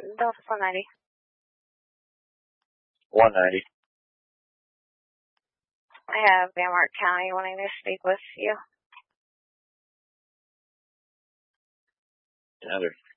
Delta 490. 190. I have Van Wert County wanting to speak with you. Another